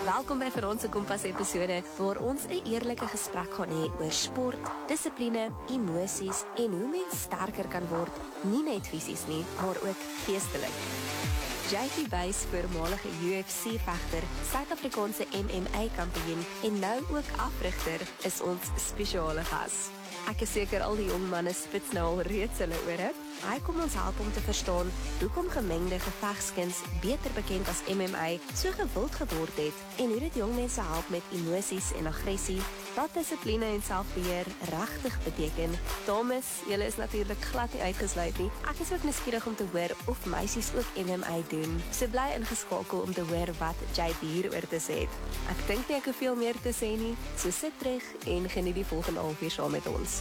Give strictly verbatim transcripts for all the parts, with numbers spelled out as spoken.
Welkom by Vir ons se Kompas episode waar ons 'n eerlike gesprek gaan hê oor sport, dissipline, emosies en hoe mens sterker kan word, nie net fisies nie, maar ook geestelik. J P Buys, voormalige U F C-vegter, Suid-Afrikaanse M M A-kampioen en nou ook afrigter, is ons spesiale gas. Ek is seker al die jong manne spits nou al reeds hulle ore. Hy kom ons help om te verstaan hoekom gemengde gevegskuns, beter bekend as M M A, so gewild geword het en hoe dit jong mense help met emosies en aggressie, wat dissipline en selfbeheer regtig beteken. Dames, julle is natuurlik glad nie uitgesluit nie. Ek is ook nuuskierig om te hoor of meisies ook M M A doen. So bly ingeskakel om te hoor wat J P hieroor te sê het. Ek dink nie ek hoef veel meer te sê nie, so sit terug en geniet die volgende halfuur saam met ons.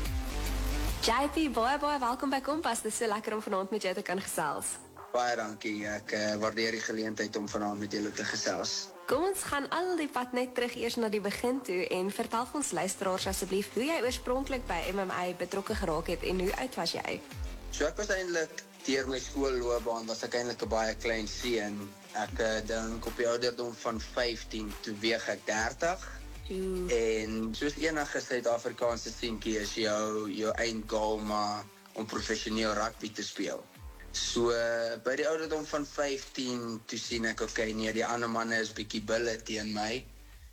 J P, baie baie welkom by Kompas. Dit is so lekker om vanaand met jou te kan gesels. Baie dankie, ek uh, waardeer die geleentheid om vanaand met julle te gesels. Kom ons gaan al die pad net terug eers na die begin toe en vertel vir ons luisteraars asseblief hoe jy oorspronklik by M M A betrokke geraak het en hoe oud was jy? So ek was eintlik deur my skoolloopbaan was ek eintlik 'n baie klein seun. Ek uh, dink op die ouderdom van vyftien toe weeg ek dertig. Oeh. En soos enige Suid-Afrikaanse seentjie is jou jou eindgoal maar om professioneel rugby te speel. So uh, by die ouderdom van vyftien toe sien ek okay, nee, die ander manne is bietjie bulle teen my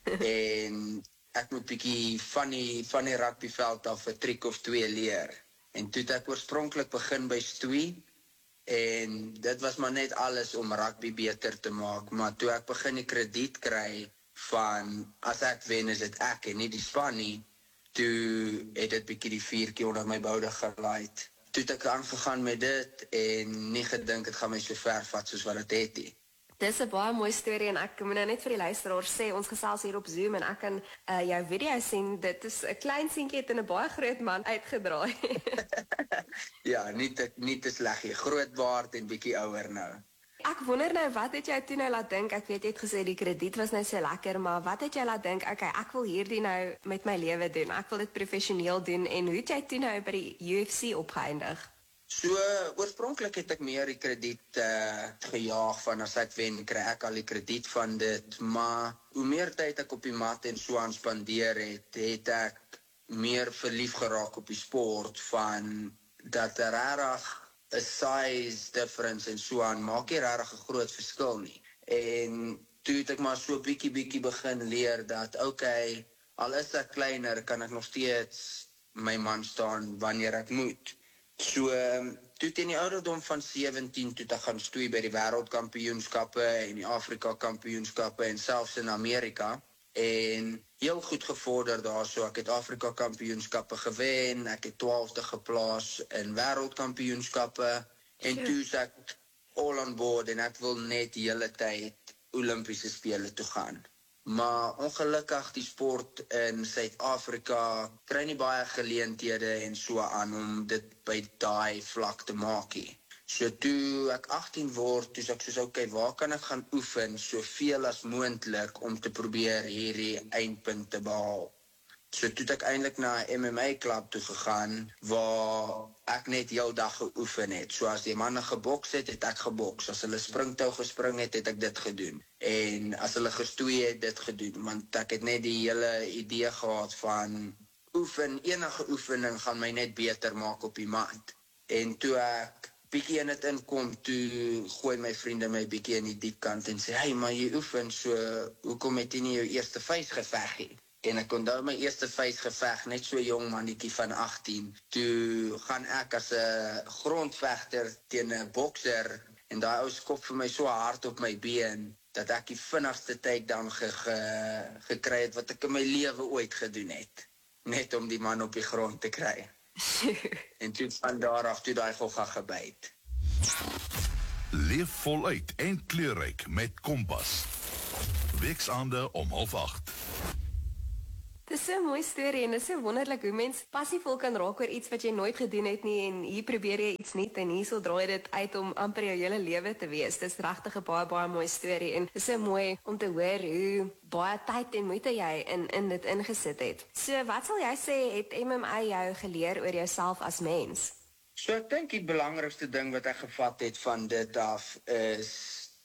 en ek moet bietjie van die van die rugbyveld af 'n trick of twee leer. En toe het ek oorspronklik begin by stoei en dit was maar net alles om rugby beter te maak, maar toe ek begin die krediet kry van as ek wen is dit ek en nie die span nie, toe het dit bietjie die viertjie onder my boude gelaai. Toe het ek aangegaan met dit en nie gedink het gaan my so ver vat soos wat dit het nie. Dis 'n baie mooi storie en ek moet nou net vir die luisteraars sê, ons gesels hier op Zoom en ek kan uh, jou video sien, dit is 'n klein seentjie het in 'n baie groot man uitgedraai. Ja, nie te, nie te sleg nie, groot baard en bietjie ouer nou. Ek wonder nou, wat het jou toe nou laat dink, ek weet jy het gesê die krediet was nou so lekker, maar wat het jou laat dink, okay, ek wil hierdie nou met my lewe doen, ek wil dit professioneel doen, en hoe het jy toe nou by die U F C opgeëindig? So, oorspronklik het ek meer die krediet uh, gejaag van as ek wen, kry ek al die krediet van dit, maar hoe meer tyd ek op die mat en so aan spandeer het, het ek meer verlief geraak op die sport van dat er rarig 'n size difference en so aan, maak nie rarig 'n groot verskil nie. En toe het ek maar so bietjie bietjie begin leer dat, okay, al is ek kleiner, kan ek nog steeds my man staan wanneer ek moet. So, toe teen die ouderdom van sewentien, toe ek gaan stoei by die wêreldkampioenskappe en die Afrika kampioenskappe en selfs in Amerika, en heel goed gevorder daar, so ek het Afrika kampioenskappe gewen, ek het twaalfde geplaas in wêreldkampioenskappe, en toe is ek all on board, en ek wil net die hele tyd Olympiese spele toe gaan. Maar ongelukkig die sport in Suid-Afrika kry nie baie geleenthede en so aan om dit by daai vlak te maak nie. So toe ek agttien word, toe ek soos, okay, waar kan ek gaan oefen soveel as moontlik om te probeer hierdie eindpunt te behaal. So toe het ek eintlik na 'n M M A klub toe gegaan, waar ek net heel dag geoefen het. So as die manne geboks het, het ek geboks. As hulle springtou gespring het, het ek dit gedoen. En as hulle gestoei het, dit gedoen. Want ek het net die hele idee gehad van oefen, enige oefening gaan my net beter maak op die mat. En toe ek bietjie in het inkom, toe gooi my vriende my bietjie in die diep kant en sê, hey, maar jy oefen, so hoekom het jy nie jou eerste vuisgeveg nie? En ek onthou my eerste vuisgeveg, net so jong mannetjie van agttien, toe gaan ek as 'n grondvegter teen 'n bokser, en daai ou skop vir my so hard op my been, dat ek die vinnigste takedown ge, ge, gekry het, wat ek in my lewe ooit gedoen het, net om die man op die grond te kry. En toe van daar af toe daai gogga gebyt. Leef voluit en kleurryk met Kompas. Weksaande om half agt. Dit is so 'n mooi storie en dit is so wonderlik hoe mens passievol kan raak oor iets wat jy nooit gedoen het nie, en hier probeer jy iets nuut en hierso draai dit uit om amper jou hele lewe te wees. Dit is regtig 'n baie baie mooi storie en dit is so mooi om te hoor hoe baie tyd en moeite jy in in dit ingesit het. So wat sal jy sê het M M A jou geleer oor jouself as mens? So ek dink die belangrikste ding wat ek gevat het van dit af is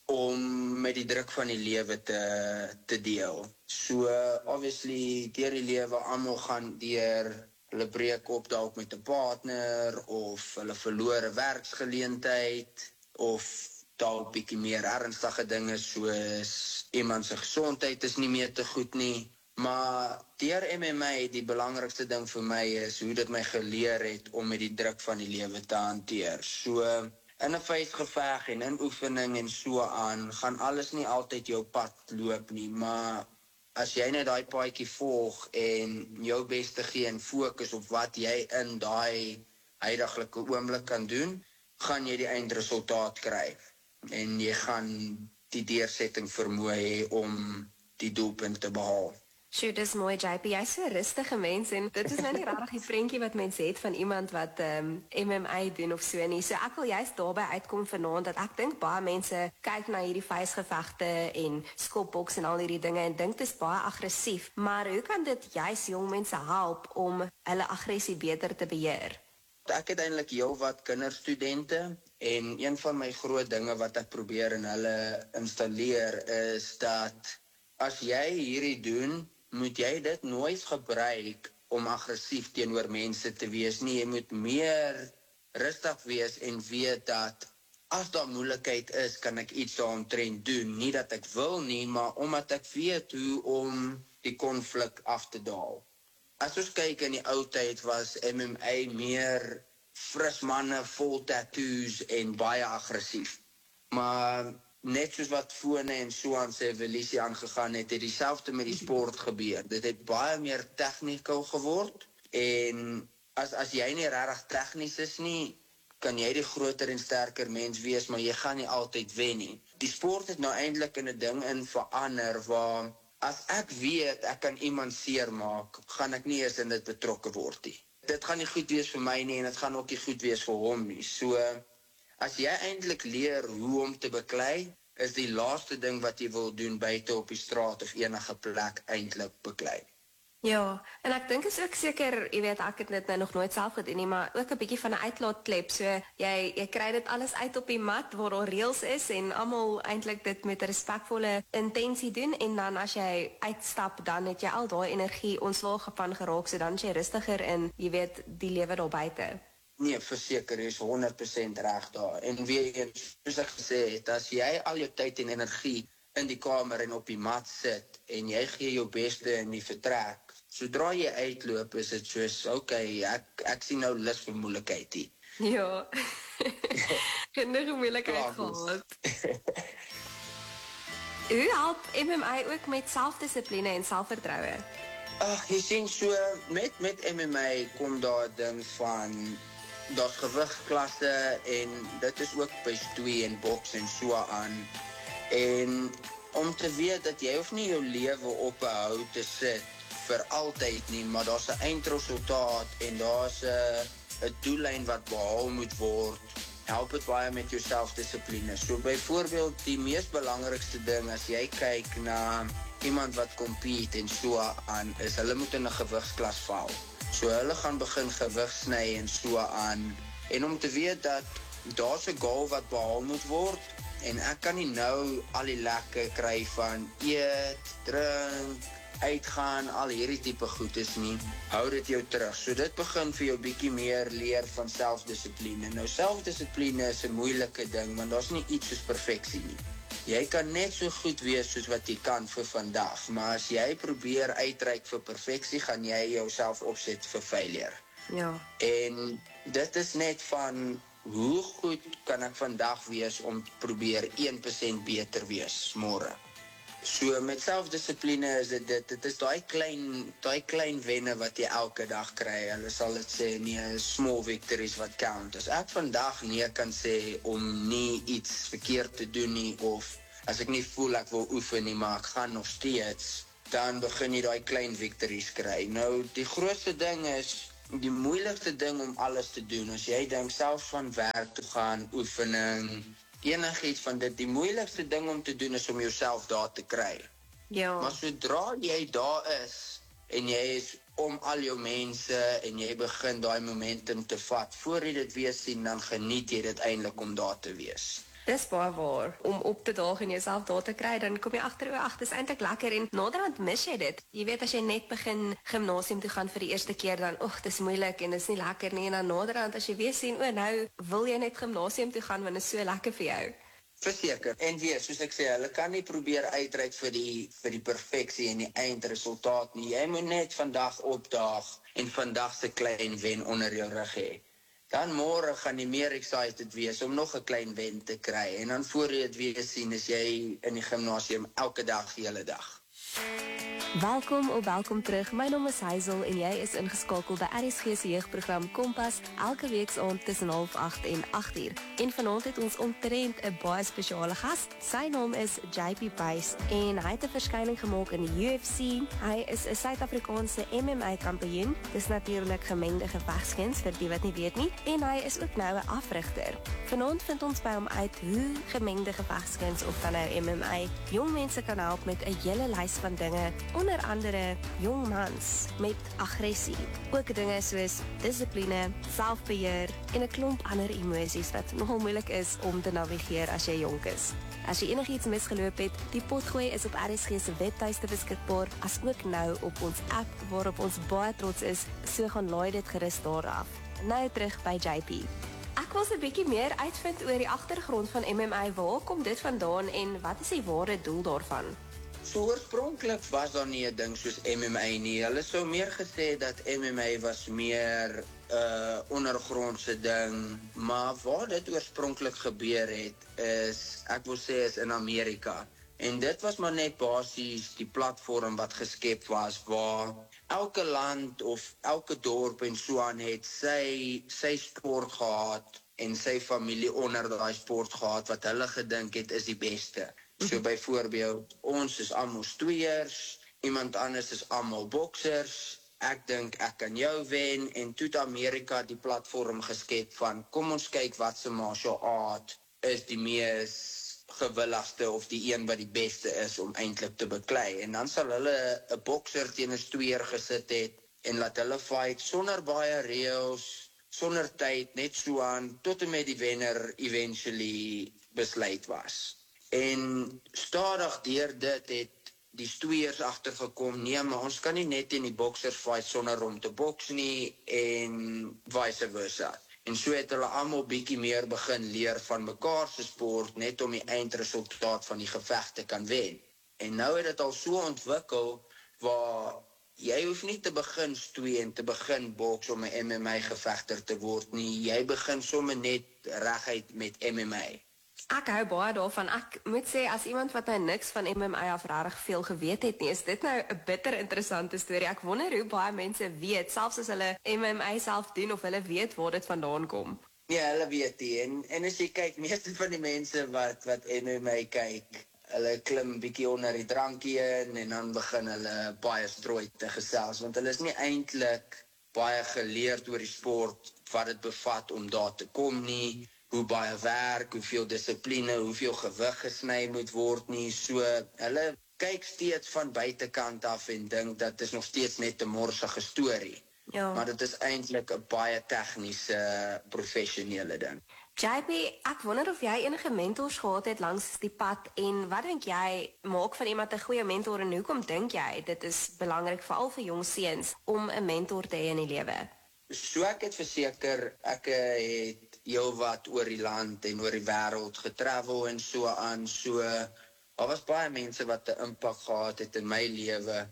om met die druk van die lewe te, te deel. So, obviously, deur die lewe, almal gaan deur, hulle breek op dalk met 'n partner, of hulle verloor 'n werksgeleentheid, of dalk bietjie meer ernstige dinge, soos iemand se gesondheid is nie meer te goed nie. Maar deur M M A, die belangrikste ding vir my is hoe dit my geleer het om met die druk van die lewe te hanteer. So, in 'n vuisgeveg en in oefening en so aan, gaan alles nie altyd jou pad loop nie, maar as jy net daai paadjie volg en jou bes te gee en fokus op wat jy in daai huidige oomblik kan doen, gaan jy die eindresultaat kry. En jy gaan die deursetting vermoë hê om die doelpunt te behaal. Sjoe, dis mooi, J P. Jy's so 'n rustige mens en dit is nou nie regtig die prentjie wat mense het van iemand wat um, M M A doen of so nie. So ek wil juist daarby uitkom vanaand dat ek dink baie mense kyk na hierdie vuisgevegte en skopboks en al hierdie dinge en dink dit is baie aggressief. Maar hoe kan dit juist jong mense help om hulle aggressie beter te beheer? Ek het eintlik heelwat kinderstudente en een van my groot dinge wat ek probeer in hulle installeer is dat as jy hierdie doen, moet jy dit nooit gebruik om aggressief teenoor mense te wees nie. Jy moet meer rustig wees en weet dat as daar moeilikheid is, kan ek iets daaromtrent doen. Nie dat ek wil nie, maar omdat ek weet hoe om die konflik af te daal. As ons kyk in die ou tyd was M M A meer fris manne vol tattoos en baie aggressief. Maar net soos wat fone en so aan sy evolusie aangegaan het, het dieselfde met die sport gebeur. Dit het baie meer technical geword en as as jy nie regtig tegnies is nie, kan jy die groter en sterker mens wees, maar jy gaan nie altyd wen nie. Die sport het nou eintlik in 'n ding in verander waar as ek weet ek kan iemand seermaak, gaan ek nie eens in dit betrokke word nie. Dit gaan nie goed wees vir my nie en dit gaan ook nie goed wees vir hom nie. So as jy eintlik leer hoe om te beklei, is die laaste ding wat jy wil doen buite op die straat of enige plek eintlik beklei. Ja, en ek dink is ook seker, jy weet, ek het dit nou nog nooit self gedoen nie, maar ook 'n bietjie van 'n uitlaatklep. So jy jy kry dit alles uit op die mat waar daar reëls is en almal eintlik dit met 'n respekvolle intensie doen en dan as jy uitstap, dan het jy al daai energie ontslaag van geraak, so dan is jy rustiger in, jy weet, die lewe daar buite. Nee, verseker, jy is honderd persent reg daar. En weer eens, soos ek gesê het, as jy al jou tyd en energie in die kamer en op die mat sit en jy gee jou beste in die vertrek, sodra jy uitloop is dit soos, okay, ek, ek sien nou lus vir moeilikheid hier. Ja, genoeg moeilikheid gehad. Hoe help M M A ook met selfdissipline en selfvertroue? Ag, jy sien so, met, met M M A kom daar ding van, daar's gewigklasse en dit is ook by stoei en boks en so aan. En om te weet dat jy hoef nie jou lewe op 'n hou te sit vir altyd nie, maar daar's 'n eindresultaat en daar's 'n 'n doellyn wat behaal moet word, help dit baie met jou selfdissipline. So byvoorbeeld die mees belangrikste ding as jy kyk na iemand wat compete en so aan, is hulle moet in 'n gewigsklas val. So hulle gaan begin gewig sny en so aan. En om te weet dat daar's 'n goal wat behaal moet word en ek kan nie nou al die lekker kry van eet, drink, uitgaan, al hierdie tipe goedes nie, hou dit jou terug. So dit begin vir jou bietjie meer leer van selfdissipline. Nou selfdissipline is 'n moeilike ding, want daar's nie iets soos perfeksie nie. Jy kan net so goed wees soos wat jy kan vir vandag, maar as jy probeer uitreik vir perfeksie, gaan jy jouself opset vir failure. Ja. En dit is net van, hoe goed kan ek vandag wees om te probeer een persent beter wees môre. So met selfdissipline is dit dit, dit is daai klein daai klein wenne wat jy elke dag kry. Hulle sal dit sê nee, small victories wat count. As ek vandag nee kan sê om nie iets verkeerd te doen nie, of as ek nie voel ek wil oefen nie, maar ek gaan nog steeds, dan begin jy daai klein victories kry. Nou die grootste ding is, die moeilikste ding om alles te doen, as jy dink selfs van werk toe gaan, oefening, enigiets van dit, die moeilikste ding om te doen is om jouself daar te kry. Ja. Maar sodra jy daar is, en jy is om al jou mense, en jy begin daai momentum te vat, voor jy dit weer sien, dan geniet jy dit eintlik om daar te wees. Dis baie waar. Om op te daag en jouself daar te kry, dan kom jy agter, o, ag, dis eintlik lekker en naderhand mis jy dit. Jy weet as jy net begin gimnasium toe gaan vir die eerste keer, dan, oeg, dis moeilik en dis nie lekker nie. En dan naderhand as jy weer sien, o, nou wil jy net gimnasium toe gaan want dit is so lekker vir jou. Verseker. En weer, soos ek sê, hulle kan nie probeer uitreik vir die vir die perfeksie en die eindresultaat nie. Jy moet net vandag opdaag en vandag se klein wen onder jou rug hê. Dan môre gaan jy meer excited wees om nog 'n klein wen te kry. En dan voor jy dit weer sien, is jy in die gimnasium elke dag die hele dag. Welkom of welkom terug. My naam is Hazel en jy is ingeskakel by R S G se jeugprogram Kompas elke week aand tussen half agt en agt uur. En vanaand het ons omtrent 'n baie spesiale gas. Sy naam is J P Buys en hy het 'n verskyning gemaak in die U F C. Hy is 'n Suid-Afrikaanse M M A kampioen. Dis natuurlik gemengde gevegskuns vir die wat nie weet nie. En hy is ook nou 'n afrigter. Vanaand vind ons by hom uit hoe gemengde gevegskuns of dan nou M M A jong mense kan help met 'n hele lys van dinge. Onder andere jong mans met aggressie. Ook dinge soos dissipline, selfbeheer en 'n klomp ander emosies wat nogal moeilik is om te navigeer as jy jonk is. As jy enigiets misgeloop het, die potgooi is op R S G se webtuiste beskikbaar, as ook nou op ons app waarop ons baie trots is, so gaan laai dit gerus daar af. Nou terug by J P. Ek wil 'n bietjie meer uitvind oor die agtergrond van M M A. Waar kom dit vandaan en wat is die ware doel daarvan? So oorspronklik was daar nie 'n ding soos M M A nie. Hulle sou meer gesê dat M M A was meer 'n uh, ondergrondse ding, maar waar dit oorspronklik gebeur het is, ek wil sê is in Amerika. En dit was maar net basies die platform wat geskep was waar elke land of elke dorp en so aan het sy sy sport gehad en sy familie onder daai sport gehad wat hulle gedink het is die beste. So byvoorbeeld, ons is almal stoeiers, iemand anders is almal boksers, ek dink ek kan jou wen, en toe het Amerika die platform geskep van, kom ons kyk wat se martial art is die mees gewilligste of die een wat die beste is om eintlik te beklei. En dan sal hulle 'n bokser teen 'n stoeier gesit het en laat hulle fight sonder baie reëls, sonder tyd, net so aan, tot en met die wenner eventually besluit was. En stadig deur dit het die stoeiers agtergekom, nee, maar ons kan nie net in die boksers fight sonder om te boks nie, en vice versa. En so het hulle almal bietjie meer begin leer van mekaar se sport, net om die eindresultaat van die geveg te kan wen. En nou het dit al so ontwikkel, waar jy hoef nie te begin stoei en te begin boks om 'n M M A gevegter te word nie, jy begin sommer net reguit met M M A. Ek hou baie daarvan. Ek moet sê, as iemand wat nou niks van M M A af regtig veel geweet het nie, is dit nou 'n bitter interessante storie. Ek wonder hoe baie mense weet, selfs as hulle M M A self doen, of hulle weet waar dit vandaan kom. Ja, hulle weet nie. En, en as jy kyk, meeste van die mense wat, wat M M A kyk, hulle klim bietjie onder die drankie in, en dan begin hulle baie strooi te gesels, want hulle is nie eintlik baie geleerd oor die sport, wat dit bevat om daar te kom nie, hoe baie werk, hoeveel dissipline, hoeveel gewig gesny moet word nie. So hulle kyk steeds van buitekant af en dink dat is nog steeds net 'n morsige storie. Ja. Maar dit is eintlik 'n baie tegniese, professionele ding. J P, ek wonder of jy enige mentors gehad het langs die pad, en wat dink jy maak van iemand 'n goeie mentor, en hoekom dink jy dit is belangrik veral vir jong seuns om 'n mentor te hê in die lewe? So ek het verseker, ek het heel wat oor die land en oor die wêreld getravel en so aan, so daar was baie mense wat 'n impak gehad het in my lewe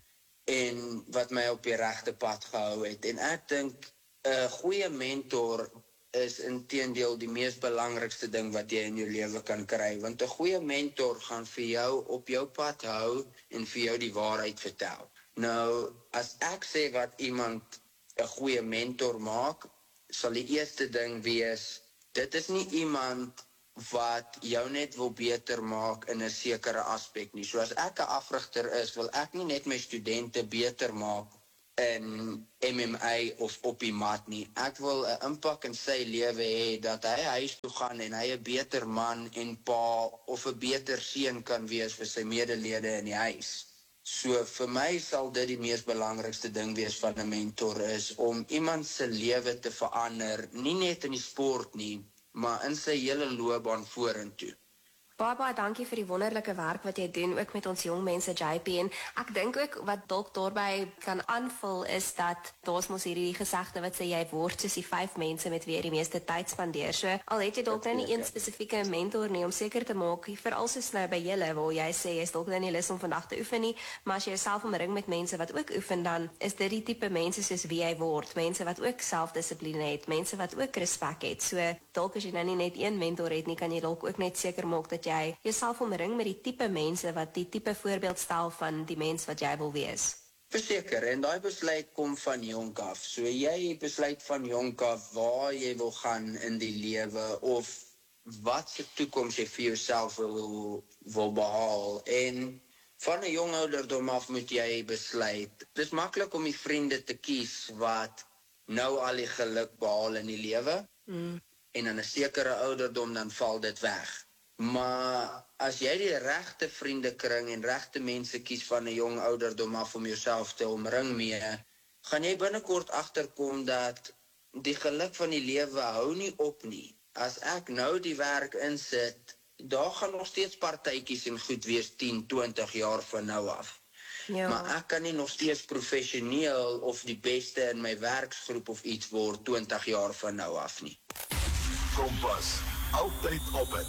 en wat my op die regte pad gehou het. En ek dink 'n goeie mentor is inteendeel die mees belangrikste ding wat jy in jou lewe kan kry, want 'n goeie mentor gaan vir jou op jou pad hou en vir jou die waarheid vertel. Nou, as ek sê wat iemand 'n goeie mentor maak, sal die eerste ding wees, dit is nie iemand wat jou net wil beter maak in 'n sekere aspek nie. So as ek 'n afrigter is, wil ek nie net my studente beter maak in M M A of op die mat nie. Ek wil 'n impak in sy lewe hê, dat hy huis toe gaan en hy 'n beter man en pa of 'n beter seun kan wees vir sy medelede in die huis. So vir my sal dit die mees belangrikste ding wees van 'n mentor, is om iemand se lewe te verander, nie net in die sport nie, maar in sy hele loopbaan vorentoe. Baie baie dankie vir die wonderlike werk wat jy doen ook met ons jong mense J P en ek dink ook wat dalk daarbey kan aanvul is dat daar's mos hierdie gesegde wat sê jy word soos die vyf mense met wie jy die meeste tyd spandeer. So al het jy dalk nou nie een spesifieke mentor nie om seker te maak, veral soos nou by julle waar jy sê jy's dalk nou nie lus om vandag te oefen nie, maar as jy jouself omring met mense wat ook oefen, dan is dit die tipe mense soos wie jy word, mense wat ook selfdissipline het, mense wat ook respek het. So dalk as jy nou nie net een mentor het nie, kan jy dalk ook net seker maak dat jy jouself omring met die tipe mense wat die tipe voorbeeld stel van die mens wat jy wil wees. Verseker, en daai besluit kom van jonk af. So jy besluit van jonk af waar jy wil gaan in die lewe of wat se toekoms jy vir jouself wil, wil behaal. En van 'n jong ouderdom af moet jy besluit. Dit is maklik om die vriende te kies wat nou al die geluk behaal in die lewe. Mm. En aan 'n sekere ouderdom dan val dit weg. Maar as jy die regte vriendekring en regte mense kies van 'n jong ouderdom af om jouself te omring mee, gaan jy binnekort agterkom dat die geluk van die lewe hou nie op nie. As ek nou die werk insit, daar gaan nog steeds partytjies en goed wees tien, twintig jaar van nou af. Ja. Maar ek kan nie nog steeds professioneel of die beste in my werksgroep of iets word twintig jaar van nou af nie. Kompas, altyd op het.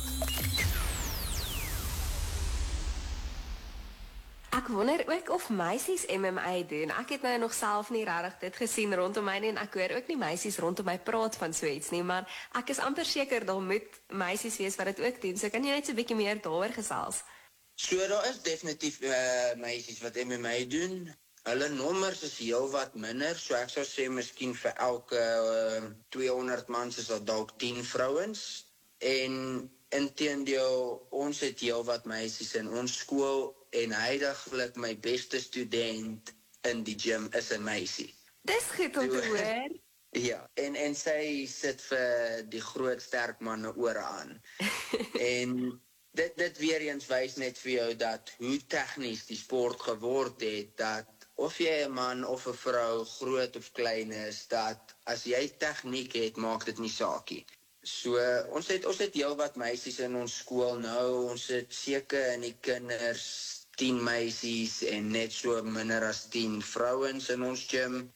Ek wonder ook of meisies M M A doen. Ek het nou nog self nie regtig dit gesien rondom my nie en ek hoor ook nie meisies rondom my praat van so iets nie, maar ek is amper seker daar moet meisies wees wat dit ook doen. So kan jy net so 'n bietjie meer daaroor gesels? So daar is definitief uh, meisies wat M M A doen. Hulle nommers is heel wat minder, so ek sou sê miskien vir elke uh, tweehonderd mans is daar dalk tien vrouens. En inteendeel, ons het heel wat meisies in ons skool en heidaglik my beste student in die gym is 'n meisie. Dis goed om te hoor. Ja, en, en sy sit vir die groot sterk manne ore aan. En dit, dit weer eens wys net vir jou dat hoe tegnies die sport geword het, dat of jy 'n man of 'n vrou, groot of klein is, dat as jy tegniek het, maak dit nie saakie. So, ons het, ons het heel wat meisies in ons skool nou, ons het seker in die kinders tien meisies en net so minder as tien vrouens in ons gym.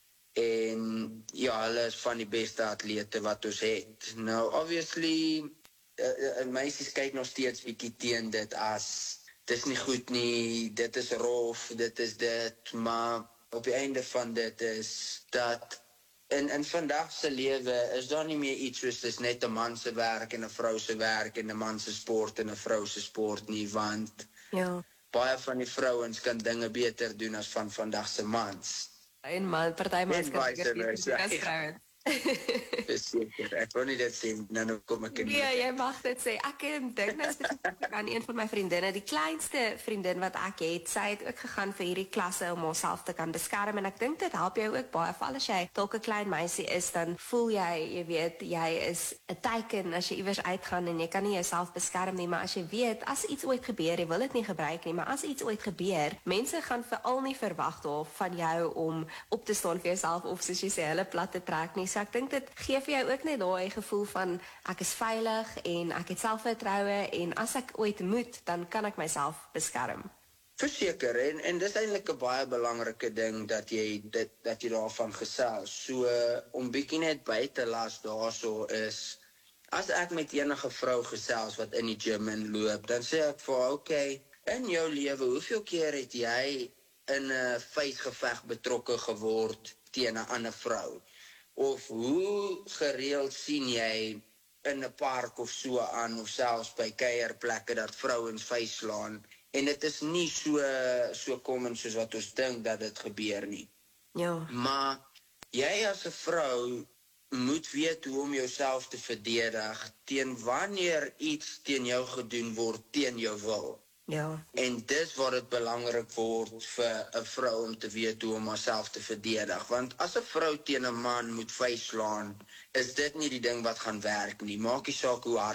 En ja, hulle is van die beste atlete wat ons het. Nou, obviously, uh, uh, meisies kyk nog steeds bietjie teen dit as, dis nie goed nie, dit is rof, dit is dit, maar op die einde van dit is dat In, in vandag se lewe is daar nie meer iets soos dis net 'n man se werk en 'n vrou se werk en 'n man se sport en 'n vrou se sport nie, want ja. Baie van die vrouens kan dinge beter doen as van vandag se mans. En man, party mans kan beter doen as vrouens. Beseker, ek wil nie dit sê, nou nou kom ek in. Nee, jy mag dit sê. Ek dink nou spesifiek aan een van my vriendinne, die kleinste vriendin wat ek het, sy het ook gegaan vir hierdie klasse om haarself te kan beskerm en ek dink dit help jou ook baie, veral as jy dalk 'n klein meisie is, dan voel jy, jy weet, jy is 'n teiken as jy iewers uitgaan en jy kan nie jouself beskerm nie, maar as jy weet, as iets ooit gebeur, jy wil dit nie gebruik nie, maar as iets ooit gebeur, mense gaan veral nie verwag daar van jou om op te staan vir jouself of soos jy sê, hulle plat te trek nie. So ek dink dit gee vir jou ook net daai gevoel van ek is veilig en ek het selfvertroue en as ek ooit moet, dan kan ek myself beskerm. Verseker, en, en dis eintlik 'n baie belangrike ding dat jy dit dat jy daarvan gesels. So om bietjie net by te las daarso is, as ek met enige vrou gesels wat in die gym inloop, dan sê ek vir haar, okay, in jou lewe, hoeveel keer het jy in 'n vuisgeveg betrokke geword teen 'n ander vrou? Of hoe gereeld sien jy in 'n park of so aan, of selfs by kuierplekke dat vrouens vuis slaan, en dit is nie so so common soos wat ons dink dat dit gebeur nie. Ja. Maar jy as 'n vrou moet weet hoe om jouself te verdedig teen wanneer iets teen jou gedoen word teen jou wil. Ja. En dis waar dit belangrik word vir 'n vrou om te weet hoe om haarself te verdedig. Want as 'n vrou teen 'n man moet vuis slaan, is dit nie die ding wat gaan werk nie. Maak nie saak hoe hard